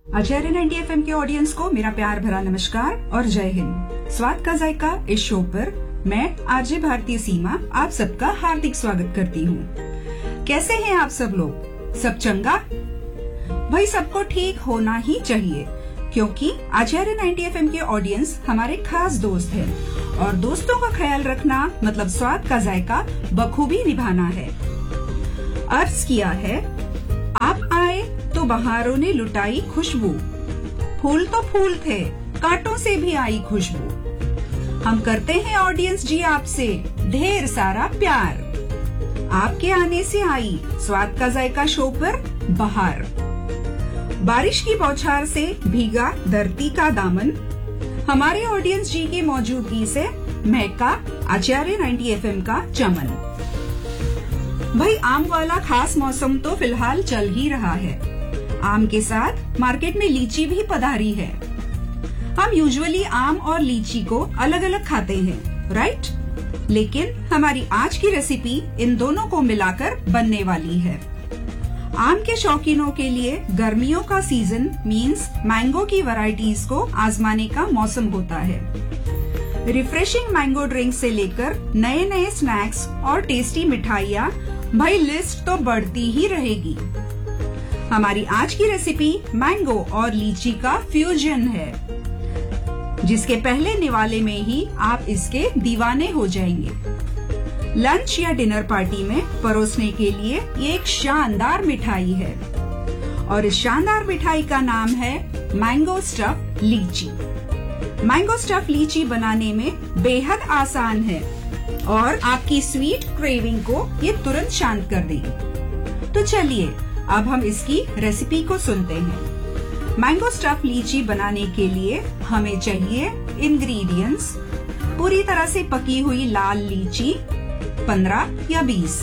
आचार्य 90 FM के audience को मेरा प्यार भरा नमस्कार और जय हिंद। स्वाद का जायका इस शो पर मैं आरजे भारतीय सीमा आप सबका हार्दिक स्वागत करती हूँ। कैसे हैं आप सब लोग? सब चंगा? भाई सबको ठीक होना ही चाहिए, क्योंकि आचार्य 90 एफएम के ऑडियंस हमारे खास दोस्त हैं और दोस्तों का ख्याल रखना मतलब स्वाद का जायका बखूबी निभाना है। अर्ज किया है, आप आए तो बहारों ने लुटाई खुशबू, फूल तो फूल थे कांटों से भी आई खुशबू। हम करते हैं ऑडियंस जी आपसे ढेर सारा प्यार, आपके आने से आई स्वाद का जायका शो पर बहार। बारिश की बौछार से भीगा धरती का दामन, हमारे ऑडियंस जी की मौजूदगी से महका आचार्य 90 एफएम का चमन। भाई आम वाला खास मौसम तो फिलहाल चल ही रहा है। आम के साथ मार्केट में लीची भी पधारी है। हम यूजुअली आम और लीची को अलग अलग खाते हैं, राइट? लेकिन हमारी आज की रेसिपी इन दोनों को मिलाकर बनने वाली है। आम के शौकीनों के लिए गर्मियों का सीजन मींस मैंगो की वैरायटीज को आजमाने का मौसम होता है। रिफ्रेशिंग मैंगो ड्रिंक से लेकर नए नए स्नैक्स और टेस्टी मिठाइयाँ, भाई लिस्ट तो बढ़ती ही रहेगी। हमारी आज की रेसिपी मैंगो और लीची का फ्यूजन है, जिसके पहले निवाले में ही आप इसके दीवाने हो जाएंगे। लंच या डिनर पार्टी में परोसने के लिए ये एक शानदार मिठाई है और इस शानदार मिठाई का नाम है मैंगो स्टफ लीची। मैंगो स्टफ लीची बनाने में बेहद आसान है और आपकी स्वीट क्रेविंग को ये तुरंत शांत कर देगी। तो चलिए अब हम इसकी रेसिपी को सुनते हैं। मैंगो स्टफ लीची बनाने के लिए हमें चाहिए इंग्रेडिएंट्स: पूरी तरह से पकी हुई लाल लीची 15 या 20,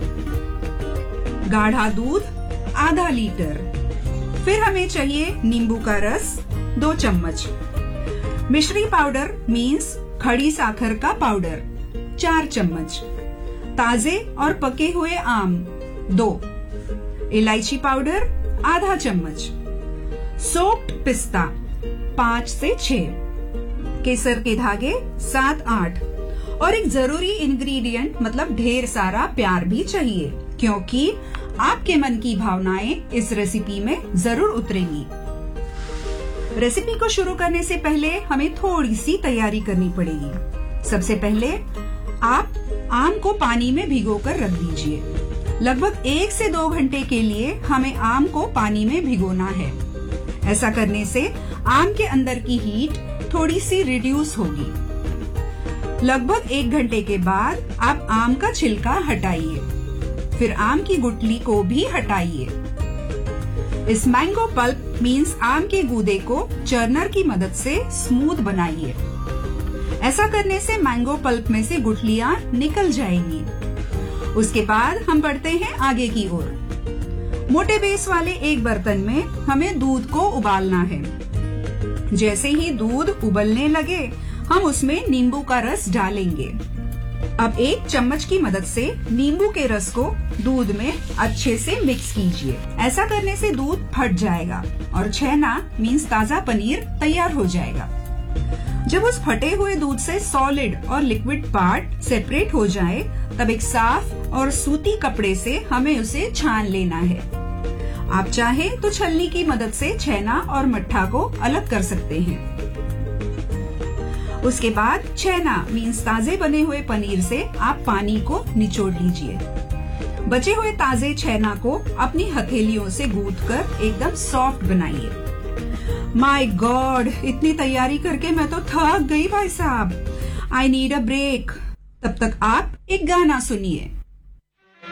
गाढ़ा दूध आधा लीटर, फिर हमें चाहिए नींबू का रस 2 चम्मच, मिश्री पाउडर मीन्स खड़ी साखर का पाउडर 4 चम्मच, ताजे और पके हुए आम 2, इलायची पाउडर आधा चम्मच, सोक्ड पिस्ता 5 से 6, केसर के धागे 7-8 और एक जरूरी इंग्रेडिएंट मतलब ढेर सारा प्यार भी चाहिए, क्योंकि आपके मन की भावनाएं इस रेसिपी में जरूर उतरेंगी। रेसिपी को शुरू करने से पहले हमें थोड़ी सी तैयारी करनी पड़ेगी। सबसे पहले आप आम को पानी में भिगोकर रख दीजिए। लगभग 1 से 2 घंटे के लिए हमें आम को पानी में भिगोना है। ऐसा करने से आम के अंदर की हीट थोड़ी सी रिड्यूस होगी। लगभग 1 घंटे के बाद आप आम का छिलका हटाइए, फिर आम की गुठली को भी हटाइए। इस मैंगो पल्प मीन्स आम के गूदे को चर्नर की मदद से स्मूथ बनाइए। ऐसा करने से मैंगो पल्प में से गुठलियां निकल जाएंगी। उसके बाद हम बढ़ते हैं आगे की ओर। मोटे बेस वाले एक बर्तन में हमें दूध को उबालना है। जैसे ही दूध उबलने लगे हम उसमें नींबू का रस डालेंगे। अब 1 चम्मच की मदद से नींबू के रस को दूध में अच्छे से मिक्स कीजिए। ऐसा करने से दूध फट जाएगा और छेना मीन्स ताजा पनीर तैयार हो जाएगा। जब उस फटे हुए दूध से सॉलिड और लिक्विड पार्ट सेपरेट हो जाए, तब एक साफ और सूती कपड़े से हमें उसे छान लेना है। आप चाहें तो छलनी की मदद से छेना और मट्ठा को अलग कर सकते हैं। उसके बाद छेना मीन्स ताजे बने हुए पनीर से आप पानी को निचोड़ लीजिए। बचे हुए ताजे छेना को अपनी हथेलियों से गूंथकर एकदम सॉफ्ट बनाइए। माय गॉड, इतनी तैयारी करके मैं तो थक गई भाई साहब। I need a break. तब तक आप एक गाना सुनिए।